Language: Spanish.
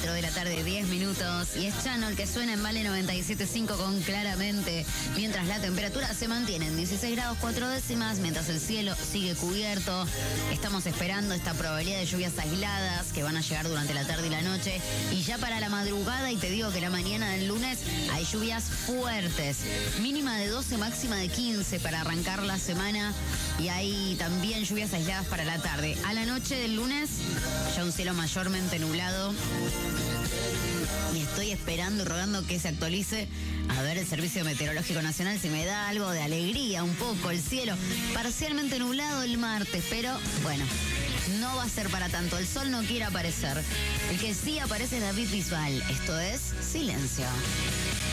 4 de la tarde, 10 minutos. Y es Chano el que suena en Vale 97.5 con Claramente. Mientras la temperatura se mantiene en 16 grados 4 décimas, mientras el cielo sigue cubierto. Estamos esperando esta probabilidad de lluvias aisladas que van a llegar durante la tarde y la noche. Y ya para la madrugada, y te digo que la mañana del lunes, hay lluvias fuertes. Mínima de 12, máxima de 15 para arrancar la semana. Y hay también lluvias aisladas para la tarde. A la noche del lunes, ya un cielo mayormente nublado. Y estoy esperando y rogando que se actualice. A ver el Servicio Meteorológico Nacional si me da algo de alegría, un poco el cielo. Parcialmente nublado el martes, pero bueno, no va a ser para tanto. El sol no quiere aparecer. El que sí aparece es David Bisbal. Esto es Silencio.